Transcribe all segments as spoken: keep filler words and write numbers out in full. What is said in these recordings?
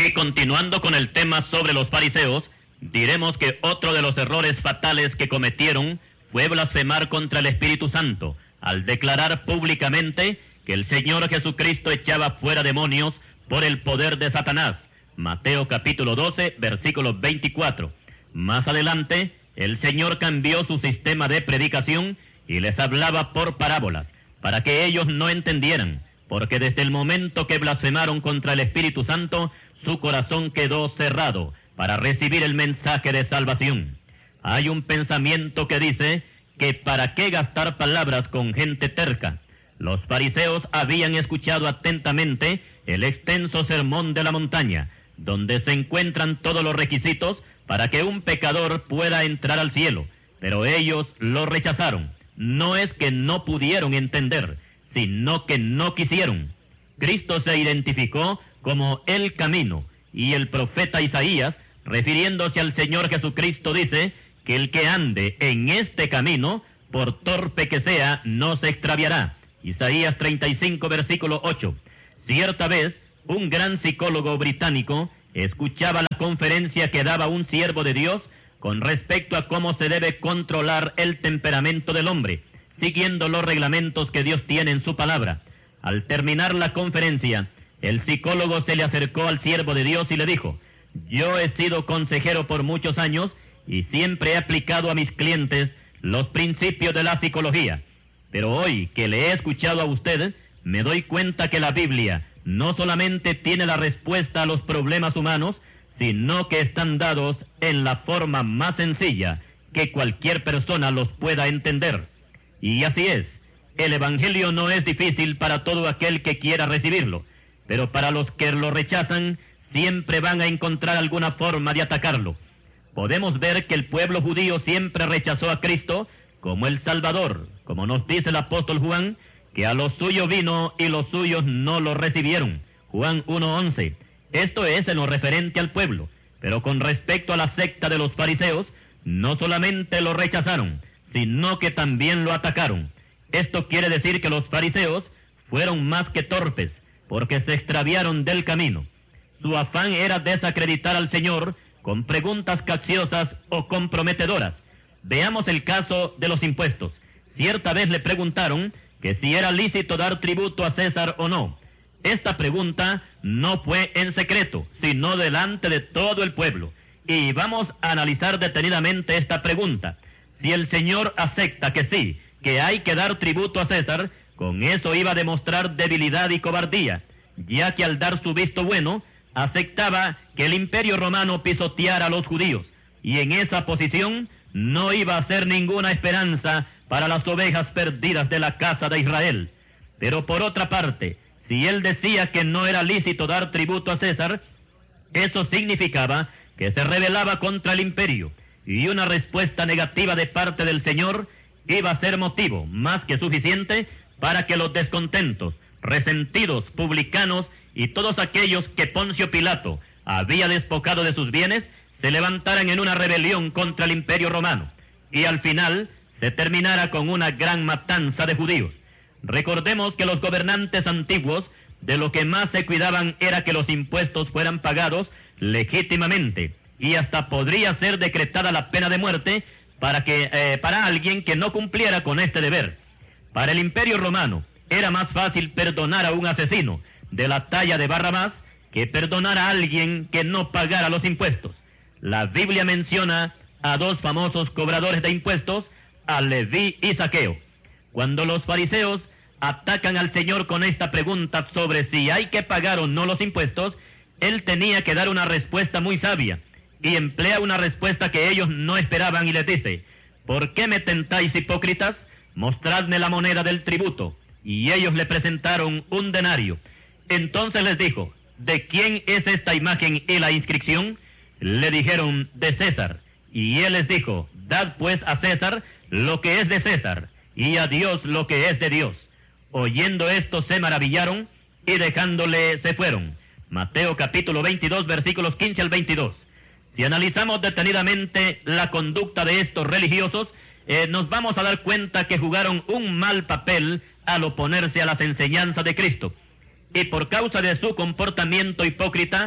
Y continuando con el tema sobre los fariseos, diremos que otro de los errores fatales que cometieron fue blasfemar contra el Espíritu Santo, al declarar públicamente que el Señor Jesucristo echaba fuera demonios por el poder de Satanás. Mateo capítulo doce, versículo veinticuatro. Más adelante, el Señor cambió su sistema de predicación y les hablaba por parábolas, para que ellos no entendieran, porque desde el momento que blasfemaron contra el Espíritu Santo, su corazón quedó cerrado para recibir el mensaje de salvación. Hay un pensamiento que dice que para qué gastar palabras con gente terca. Los fariseos habían escuchado atentamente el extenso sermón de la montaña, donde se encuentran todos los requisitos para que un pecador pueda entrar al cielo, pero ellos lo rechazaron. No es que no pudieron entender, sino que no quisieron. Cristo se identificó como el camino, y el profeta Isaías, refiriéndose al Señor Jesucristo, dice que el que ande en este camino, por torpe que sea, no se extraviará. Isaías treinta y cinco, versículo ocho. Cierta vez, un gran psicólogo británico escuchaba la conferencia que daba un siervo de Dios con respecto a cómo se debe controlar el temperamento del hombre, siguiendo los reglamentos que Dios tiene en su palabra. Al terminar la conferencia, el psicólogo se le acercó al siervo de Dios y le dijo: yo he sido consejero por muchos años y siempre he aplicado a mis clientes los principios de la psicología. Pero hoy que le he escuchado a usted, me doy cuenta que la Biblia no solamente tiene la respuesta a los problemas humanos, sino que están dados en la forma más sencilla que cualquier persona los pueda entender. Y así es, el Evangelio no es difícil para todo aquel que quiera recibirlo, pero para los que lo rechazan, siempre van a encontrar alguna forma de atacarlo. Podemos ver que el pueblo judío siempre rechazó a Cristo como el Salvador, como nos dice el apóstol Juan, que a los suyos vino y los suyos no lo recibieron. Juan uno once. Esto es en lo referente al pueblo, pero con respecto a la secta de los fariseos, no solamente lo rechazaron, sino que también lo atacaron. Esto quiere decir que los fariseos fueron más que torpes, porque se extraviaron del camino. Su afán era desacreditar al Señor con preguntas capciosas o comprometedoras. Veamos el caso de los impuestos. Cierta vez le preguntaron que si era lícito dar tributo a César o no. Esta pregunta no fue en secreto, sino delante de todo el pueblo. Y vamos a analizar detenidamente esta pregunta. Si el Señor acepta que sí, que hay que dar tributo a César, con eso iba a demostrar debilidad y cobardía, ya que al dar su visto bueno, aceptaba que el Imperio Romano pisoteara a los judíos, y en esa posición no iba a ser ninguna esperanza para las ovejas perdidas de la casa de Israel. Pero por otra parte, si él decía que no era lícito dar tributo a César, eso significaba que se rebelaba contra el imperio, y una respuesta negativa de parte del Señor iba a ser motivo más que suficiente para que los descontentos, resentidos publicanos y todos aquellos que Poncio Pilato había despojado de sus bienes, se levantaran en una rebelión contra el imperio romano, y al final se terminara con una gran matanza de judíos. Recordemos que los gobernantes antiguos de lo que más se cuidaban era que los impuestos fueran pagados legítimamente, y hasta podría ser decretada la pena de muerte para que eh, para alguien que no cumpliera con este deber. Para el imperio romano era más fácil perdonar a un asesino de la talla de Barrabás que perdonar a alguien que no pagara los impuestos. La Biblia menciona a dos famosos cobradores de impuestos, a Leví y Zaqueo. Cuando los fariseos atacan al Señor con esta pregunta sobre si hay que pagar o no los impuestos, él tenía que dar una respuesta muy sabia, y emplea una respuesta que ellos no esperaban y les dice: ¿por qué me tentáis, hipócritas? Mostradme la moneda del tributo. Y ellos le presentaron un denario. Entonces les dijo: ¿de quién es esta imagen y la inscripción? Le dijeron: de César. Y él les dijo: dad pues a César lo que es de César, y a Dios lo que es de Dios. Oyendo esto se maravillaron, y dejándole se fueron. Mateo capítulo veintidós, versículos quince al veintidós. Si analizamos detenidamente la conducta de estos religiosos, eh, nos vamos a dar cuenta que jugaron un mal papel al oponerse a las enseñanzas de Cristo. Y por causa de su comportamiento hipócrita,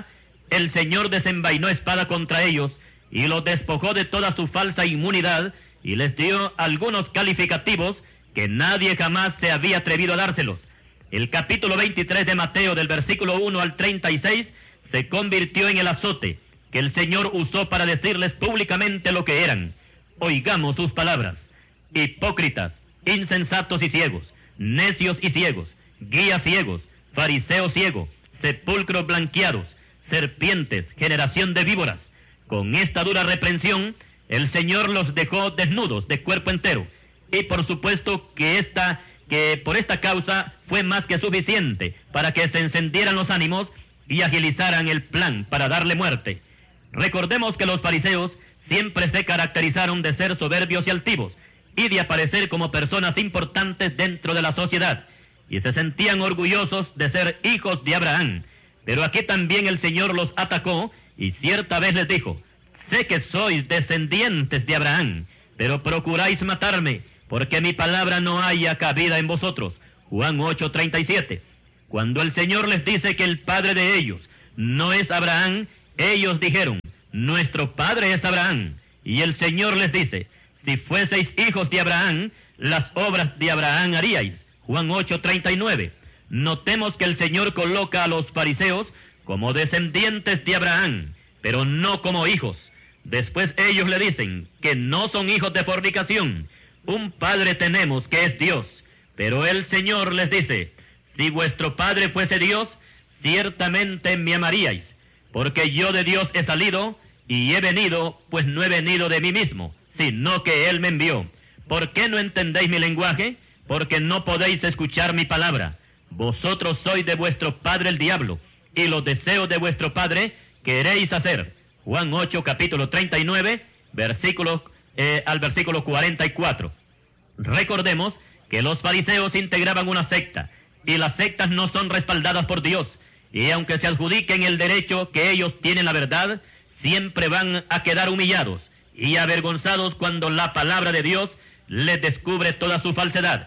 el Señor desenvainó espada contra ellos y los despojó de toda su falsa inmunidad y les dio algunos calificativos que nadie jamás se había atrevido a dárselos. El capítulo veintitrés de Mateo, del versículo uno al treinta y seis, se convirtió en el azote que el Señor usó para decirles públicamente lo que eran. Oigamos sus palabras: hipócritas, insensatos y ciegos, necios y ciegos, guías ciegos, fariseos ciegos, sepulcros blanqueados, serpientes, generación de víboras. Con esta dura reprensión, el Señor los dejó desnudos de cuerpo entero, y por supuesto que esta, que por esta causa fue más que suficiente para que se encendieran los ánimos y agilizaran el plan para darle muerte. Recordemos que los fariseos siempre se caracterizaron de ser soberbios y altivos, y de aparecer como personas importantes dentro de la sociedad, y se sentían orgullosos de ser hijos de Abraham. Pero aquí también el Señor los atacó, y cierta vez les dijo: sé que sois descendientes de Abraham, pero procuráis matarme, porque mi palabra no haya cabida en vosotros. Juan ocho, treinta y siete. Cuando el Señor les dice que el padre de ellos no es Abraham, ellos dijeron: nuestro padre es Abraham. Y el Señor les dice: si fueseis hijos de Abraham, las obras de Abraham haríais. Juan ocho, treinta y nueve. Notemos que el Señor coloca a los fariseos como descendientes de Abraham, pero no como hijos. Después ellos le dicen que no son hijos de fornicación. Un padre tenemos que es Dios. Pero el Señor les dice: si vuestro padre fuese Dios, ciertamente me amaríais, porque yo de Dios he salido y he venido, pues no he venido de mí mismo, sino que Él me envió. ¿Por qué no entendéis mi lenguaje? Porque no podéis escuchar mi palabra. Vosotros sois de vuestro padre el diablo, y los deseos de vuestro padre queréis hacer. Juan ocho, capítulo treinta y nueve, versículo, eh, al versículo cuarenta y cuatro. Recordemos que los fariseos integraban una secta, y las sectas no son respaldadas por Dios, y aunque se adjudiquen el derecho que ellos tienen la verdad, siempre van a quedar humillados y avergonzados cuando la palabra de Dios les descubre toda su falsedad.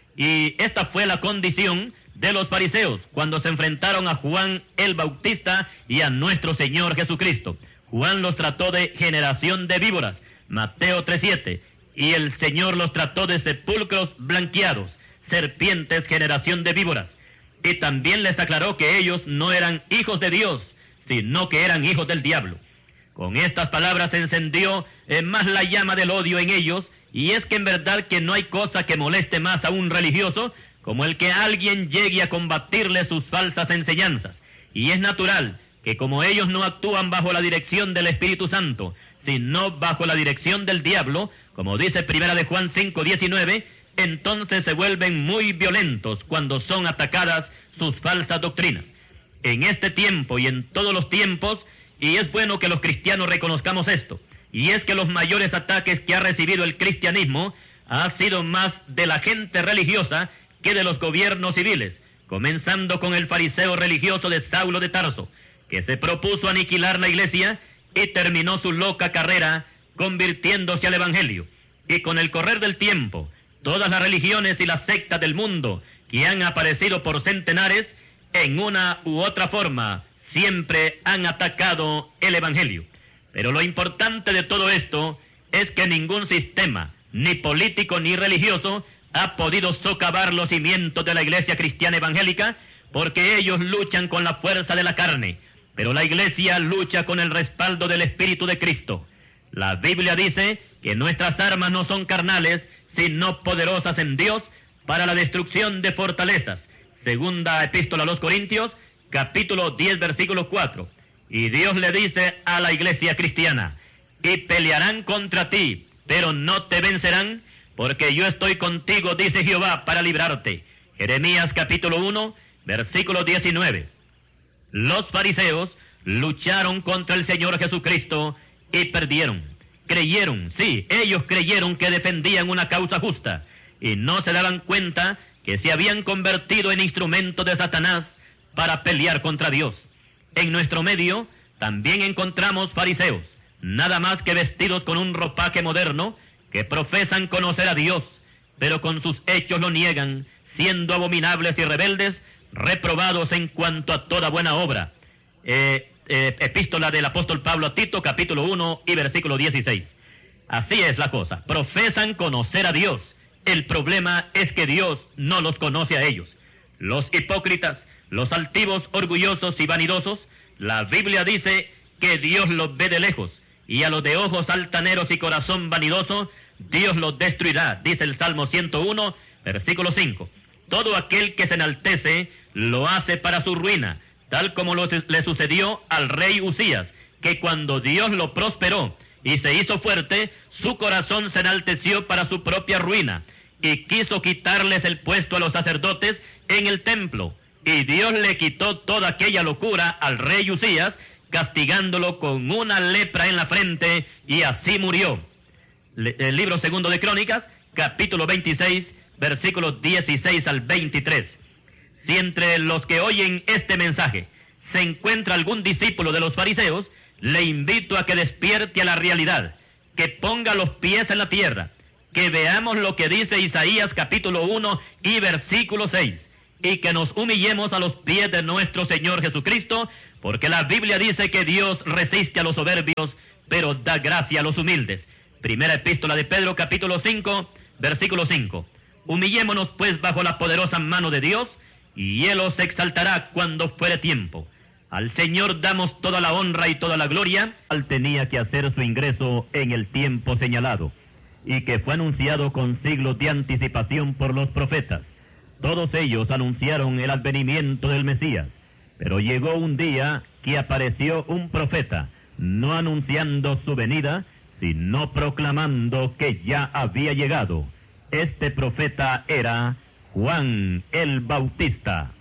Y esta fue la condición de los fariseos cuando se enfrentaron a Juan el Bautista y a nuestro Señor Jesucristo. Juan los trató de generación de víboras, Mateo tres, siete, y el Señor los trató de sepulcros blanqueados, serpientes, generación de víboras. Y también les aclaró que ellos no eran hijos de Dios, sino que eran hijos del diablo. Con estas palabras se encendió eh, más la llama del odio en ellos, y es que en verdad que no hay cosa que moleste más a un religioso como el que alguien llegue a combatirle sus falsas enseñanzas. Y es natural que como ellos no actúan bajo la dirección del Espíritu Santo, sino bajo la dirección del diablo, como dice Primera de Juan cinco, diecinueve, entonces se vuelven muy violentos cuando son atacadas sus falsas doctrinas. En este tiempo y en todos los tiempos, y es bueno que los cristianos reconozcamos esto, y es que los mayores ataques que ha recibido el cristianismo ha sido más de la gente religiosa que de los gobiernos civiles, comenzando con el fariseo religioso de Saulo de Tarso, que se propuso aniquilar la iglesia y terminó su loca carrera convirtiéndose al evangelio. Y con el correr del tiempo, todas las religiones y las sectas del mundo que han aparecido por centenares, en una u otra forma, siempre han atacado el evangelio. Pero lo importante de todo esto es que ningún sistema, ni político ni religioso, ha podido socavar los cimientos de la iglesia cristiana evangélica, porque ellos luchan con la fuerza de la carne, pero la iglesia lucha con el respaldo del Espíritu de Cristo. La Biblia dice que nuestras armas no son carnales, sino poderosas en Dios para la destrucción de fortalezas. Segunda Epístola a los Corintios, capítulo diez, versículo cuatro. Y Dios le dice a la iglesia cristiana: y pelearán contra ti, pero no te vencerán, porque yo estoy contigo, dice Jehová, para librarte. Jeremías capítulo uno, versículo diecinueve. Los fariseos lucharon contra el Señor Jesucristo y perdieron. Creyeron, sí, ellos creyeron que defendían una causa justa, y no se daban cuenta que se habían convertido en instrumentos de Satanás para pelear contra Dios. En nuestro medio también encontramos fariseos, nada más que vestidos con un ropaje moderno, que profesan conocer a Dios, pero con sus hechos lo niegan, siendo abominables y rebeldes, reprobados en cuanto a toda buena obra. Eh, eh, epístola del apóstol Pablo a Tito, capítulo uno y versículo dieciséis. Así es la cosa. Profesan conocer a Dios. El problema es que Dios no los conoce a ellos. Los hipócritas, los altivos, orgullosos y vanidosos, la Biblia dice que Dios los ve de lejos, y a los de ojos altaneros y corazón vanidoso, Dios los destruirá, dice el Salmo ciento uno, versículo cinco. Todo aquel que se enaltece lo hace para su ruina, tal como lo, le sucedió al rey Usías, que cuando Dios lo prosperó y se hizo fuerte, su corazón se enalteció para su propia ruina, y quiso quitarles el puesto a los sacerdotes en el templo. Y Dios le quitó toda aquella locura al rey Usías, castigándolo con una lepra en la frente, y así murió. Le, el libro segundo de Crónicas, capítulo veintiséis, versículos dieciséis al veintitrés. Si entre los que oyen este mensaje se encuentra algún discípulo de los fariseos, le invito a que despierte a la realidad, que ponga los pies en la tierra, que veamos lo que dice Isaías capítulo uno y versículo seis, y que nos humillemos a los pies de nuestro Señor Jesucristo, porque la Biblia dice que Dios resiste a los soberbios, pero da gracia a los humildes. Primera epístola de Pedro capítulo cinco, versículo cinco. Humillémonos pues bajo la poderosa mano de Dios, y Él os exaltará cuando fuere tiempo. Al Señor damos toda la honra y toda la gloria. Él tenía que hacer su ingreso en el tiempo señalado, y que fue anunciado con siglos de anticipación por los profetas. Todos ellos anunciaron el advenimiento del Mesías, pero llegó un día que apareció un profeta, no anunciando su venida, sino proclamando que ya había llegado. Este profeta era Juan el Bautista.